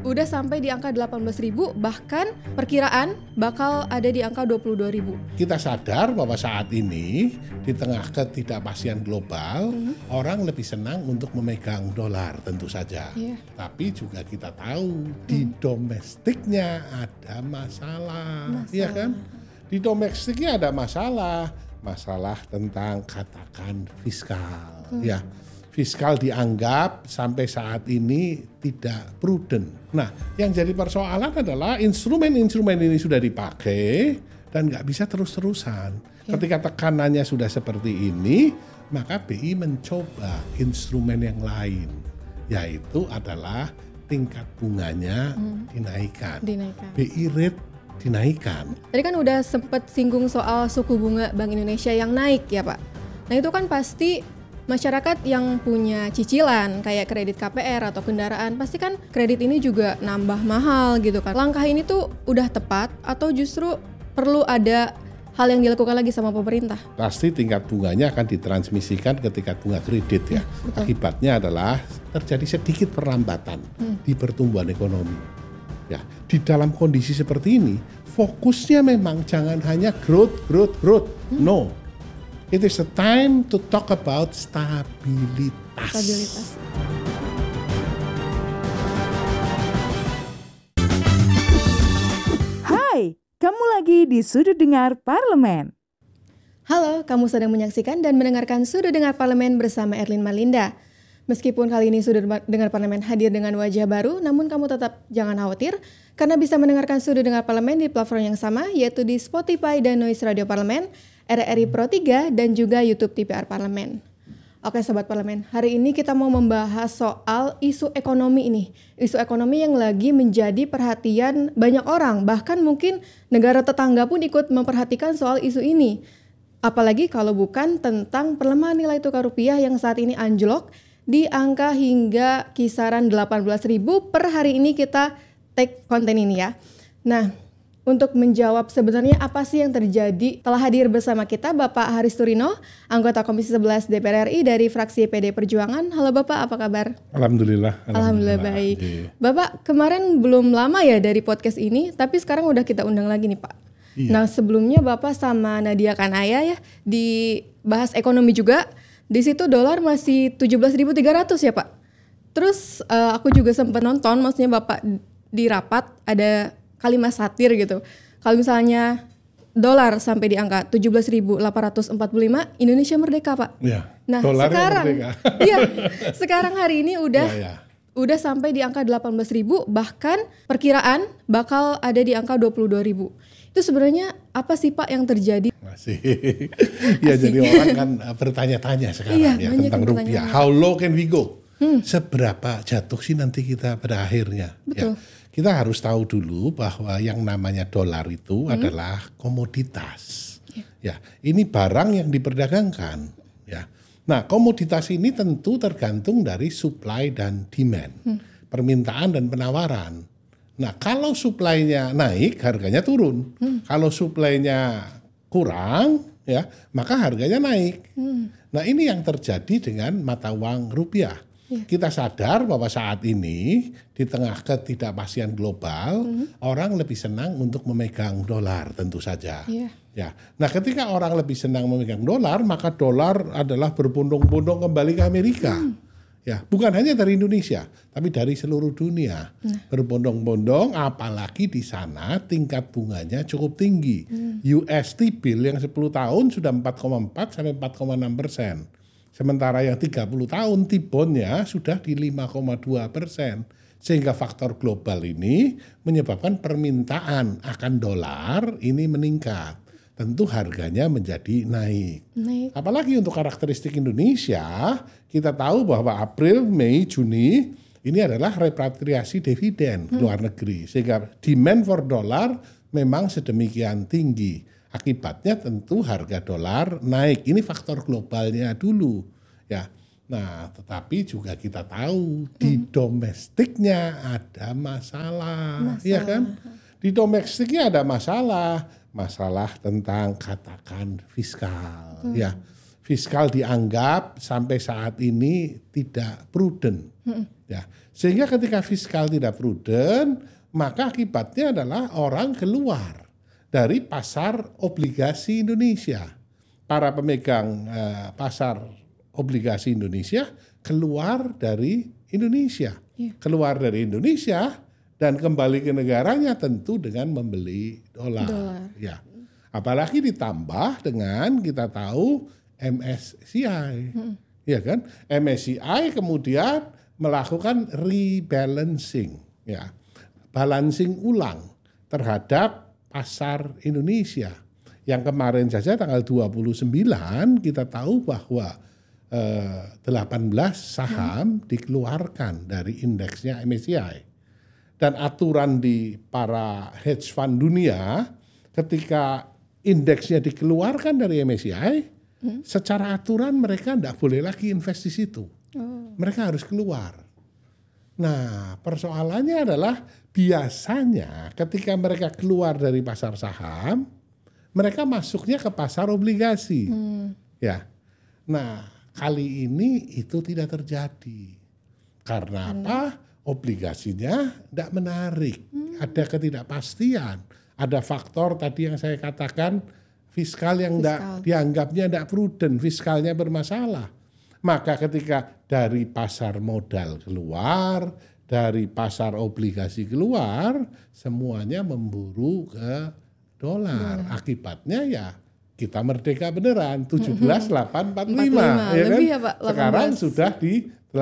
udah sampai di angka 18.000, bahkan perkiraan bakal ada di angka 22.000. Kita sadar bahwa saat ini di tengah ketidakpastian global, orang lebih senang untuk memegang dolar tentu saja. Tapi juga kita tahu di domestiknya ada masalah. Iya kan? Di domestiknya ada masalah tentang katakan fiskal. Ya, fiskal dianggap sampai saat ini tidak prudent. Nah, yang jadi persoalan adalah instrumen-instrumen ini sudah dipakai dan nggak bisa terus-terusan. Ketika tekanannya sudah seperti ini, maka BI mencoba instrumen yang lain, yaitu adalah tingkat bunganya dinaikkan. BI rate dinaikkan. Tadi kan udah sempat singgung soal suku bunga Bank Indonesia yang naik ya Pak. Nah itu kan pasti masyarakat yang punya cicilan kayak kredit KPR atau kendaraan, pasti kan kredit ini juga nambah mahal gitu kan. Langkah ini tuh udah tepat atau justru perlu ada hal yang dilakukan lagi sama pemerintah? Pasti tingkat bunganya akan ditransmisikan ke tingkat bunga kredit ya. Akibatnya adalah terjadi sedikit perlambatan di pertumbuhan ekonomi. Ya, di dalam kondisi seperti ini, fokusnya memang jangan hanya growth. No. It is a time to talk about stabilitas. Hai, kamu lagi di Sudut Dengar Parlemen. Halo, kamu sedang menyaksikan dan mendengarkan Sudut Dengar Parlemen bersama Erlin Malinda. Meskipun kali ini Sudut Dengar Parlemen hadir dengan wajah baru, namun kamu tetap jangan khawatir, karena bisa mendengarkan Sudut Dengar Parlemen di platform yang sama, yaitu di Spotify dan Noise Radio Parlemen, RRI Pro 3, dan juga YouTube TPR Parlemen. Oke Sobat Parlemen, hari ini kita mau membahas soal isu ekonomi ini. Isu ekonomi yang lagi menjadi perhatian banyak orang, bahkan mungkin negara tetangga pun ikut memperhatikan soal isu ini. Apalagi kalau bukan tentang pelemahan nilai tukar rupiah yang saat ini anjlok di angka hingga kisaran 18.000 per hari ini kita take konten ini ya. Nah, untuk menjawab sebenarnya apa sih yang terjadi, telah hadir bersama kita Bapak Haris Turino, anggota Komisi 11 DPR RI dari fraksi PD Perjuangan. Halo Bapak, apa kabar? Alhamdulillah baik. Bapak, kemarin belum lama ya dari podcast ini, tapi sekarang udah kita undang lagi nih Pak. Iya. Nah, sebelumnya Bapak sama Nadia Kanaya ya dibahas ekonomi juga. Di situ dolar masih 17.300 ya Pak. Terus aku juga sempat nonton, maksudnya Bapak di rapat ada kalimat satir gitu. Kalau misalnya dolar sampai di angka 17.845, Indonesia merdeka Pak. Ya, nah sekarang, sekarang hari ini udah sampai di angka 18.000, bahkan perkiraan bakal ada di angka 22.000. Itu sebenarnya apa sih Pak yang terjadi? Jadi orang kan bertanya-tanya sekarang tentang rupiah. How low can we go? Seberapa jatuh sih nanti kita pada akhirnya? Betul. Ya, kita harus tahu dulu bahwa yang namanya dolar itu adalah komoditas. Ya, ini barang yang diperdagangkan. Ya, nah komoditas ini tentu tergantung dari supply dan demand, permintaan dan penawaran. Nah, kalau supply-nya naik, harganya turun. Kalau supply-nya kurang, ya, maka harganya naik. Nah, ini yang terjadi dengan mata uang rupiah. Kita sadar bahwa saat ini di tengah ketidakpastian global, orang lebih senang untuk memegang dolar tentu saja. Ya. Nah, ketika orang lebih senang memegang dolar, maka dolar adalah berbondong-bondong kembali ke Amerika. Ya, bukan hanya dari Indonesia, tapi dari seluruh dunia. Berbondong-bondong, apalagi di sana tingkat bunganya cukup tinggi. US T-bill yang 10 tahun sudah 4,4 sampai 4,6%. Sementara yang 30 tahun T-bondnya sudah di 5,2%. Sehingga faktor global ini menyebabkan permintaan akan dolar ini meningkat. Tentu harganya menjadi naik. Apalagi untuk karakteristik Indonesia, kita tahu bahwa April, Mei, Juni ini adalah repatriasi dividen luar negeri. Sehingga demand for dolar memang sedemikian tinggi. Akibatnya tentu harga dolar naik. Ini faktor globalnya dulu. Ya. Nah, tetapi juga kita tahu di domestiknya ada masalah. Iya kan? Di domestiknya ada masalah tentang katakan fiskal. Ya, fiskal dianggap sampai saat ini tidak prudent. Ya, sehingga ketika fiskal tidak prudent, maka akibatnya adalah orang keluar dari pasar obligasi Indonesia. Para pemegang pasar obligasi Indonesia keluar dari Indonesia. Keluar dari Indonesia dan kembali ke negaranya tentu dengan membeli dolar. Ya. Apalagi ditambah dengan kita tahu MSCI. Ya kan? MSCI kemudian melakukan rebalancing, ya, balancing ulang terhadap pasar Indonesia. Yang kemarin saja tanggal 29 kita tahu bahwa 18 saham dikeluarkan dari indeksnya MSCI. Dan aturan di para hedge fund dunia ketika indeksnya dikeluarkan dari MSCI, secara aturan mereka tidak boleh lagi invest di situ. Mereka harus keluar. Nah, persoalannya adalah biasanya ketika mereka keluar dari pasar saham, mereka masuknya ke pasar obligasi. Ya. Nah, kali ini itu tidak terjadi. Karena apa? Obligasinya tidak menarik. Ada ketidakpastian. Ada faktor tadi yang saya katakan fiskal yang dianggapnya tidak prudent, fiskalnya bermasalah. Maka ketika dari pasar modal keluar, dari pasar obligasi keluar, semuanya memburu ke dolar. Akibatnya ya kita merdeka beneran 17.845 ya kan? Lebih ya, Pak, 18. Sekarang sudah di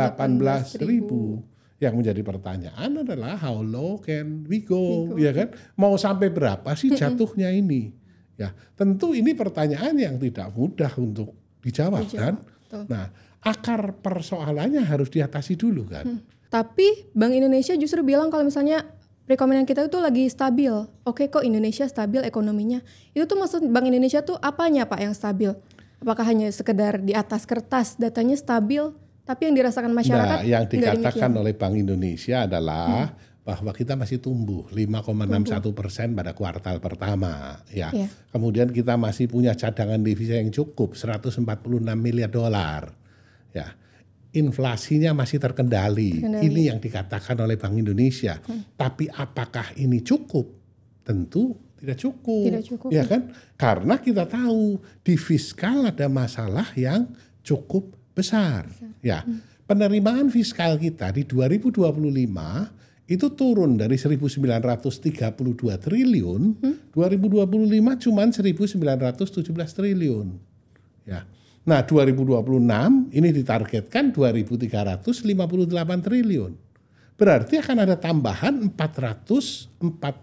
18.000. Yang menjadi pertanyaan adalah how low can we go, ya kan? Mau sampai berapa sih jatuhnya ini? Ya, tentu ini pertanyaan yang tidak mudah untuk dijawab kan? Nah, akar persoalannya harus diatasi dulu kan. Tapi Bank Indonesia justru bilang kalau misalnya perekonomian kita itu lagi stabil. Oke kok Indonesia stabil ekonominya. Itu tuh maksud Bank Indonesia tuh apanya Pak yang stabil? Apakah hanya sekedar di atas kertas datanya stabil, tapi yang dirasakan masyarakat? Nah, yang dikatakan oleh Bank Indonesia adalah bahwa kita masih tumbuh 5,61% pada kuartal pertama. Ya. Kemudian kita masih punya cadangan devisa yang cukup 146 miliar dolar. Ya, inflasinya masih terkendali. Ini yang dikatakan oleh Bank Indonesia. Tapi apakah ini cukup? Tentu tidak cukup. Tidak cukup. Ya kan? Karena kita tahu di fiskal ada masalah yang cukup besar. Ya, penerimaan fiskal kita di 2025 itu turun dari 1.932 triliun, 2025 cuma 1.917 triliun. Ya. Nah, 2026 ini ditargetkan 2.358 triliun. Berarti akan ada tambahan 440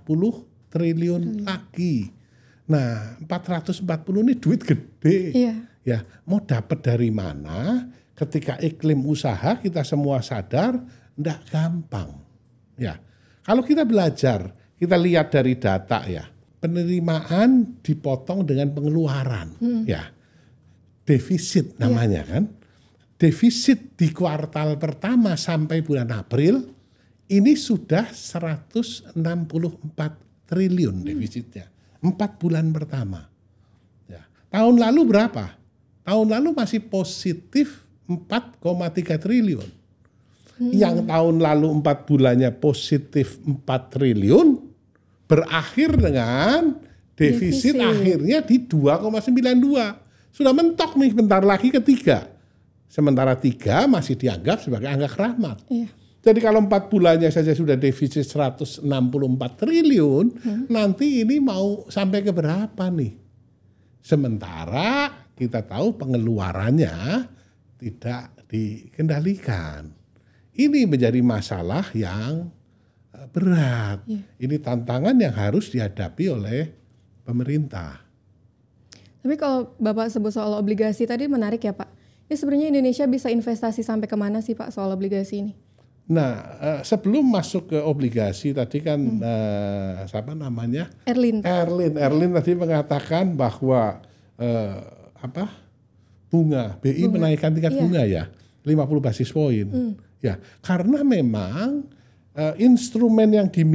triliun lagi. Nah, 440 ini duit gede. Ya, mau dapat dari mana? Ketika iklim usaha kita semua sadar enggak gampang. Ya. Kalau kita belajar, kita lihat dari data ya. Penerimaan dipotong dengan pengeluaran, ya. Defisit namanya kan. Defisit di kuartal pertama sampai bulan April ini sudah 164 triliun defisitnya. 4 bulan pertama. Ya. Tahun lalu berapa? Tahun lalu masih positif 4,3 triliun. Yang tahun lalu 4 bulannya positif 4 triliun berakhir dengan defisit akhirnya di 2,92. Sudah mentok nih, bentar lagi ketiga. Sementara 3 masih dianggap sebagai angka keramat. Jadi kalau 4 bulannya saja sudah defisit 164 triliun, nanti ini mau sampai ke berapa nih? Sementara kita tahu pengeluarannya tidak dikendalikan. Ini menjadi masalah yang berat. Ini tantangan yang harus dihadapi oleh pemerintah. Tapi kalau Bapak sebut soal obligasi tadi menarik ya Pak. Ini sebenarnya Indonesia bisa investasi sampai kemana sih Pak soal obligasi ini? Nah, sebelum masuk ke obligasi tadi kan siapa namanya? Erlin Tadi mengatakan bahwa bunga BI menaikkan tingkat bunga ya 50 basis poin. Ya, karena memang instrumen yang dimiliki